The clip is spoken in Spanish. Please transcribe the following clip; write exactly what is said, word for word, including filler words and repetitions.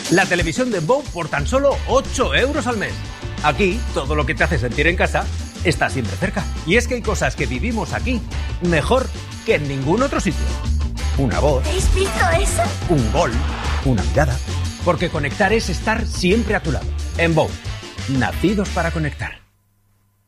La televisión de Bow por tan solo ocho euros al mes. Aquí, todo lo que te hace sentir en casa está siempre cerca. Y es que hay cosas que vivimos aquí mejor que en ningún otro sitio. Una voz. ¿Habéis visto eso? Un gol. Una mirada. Porque conectar es estar siempre a tu lado. En Bow, nacidos para conectar.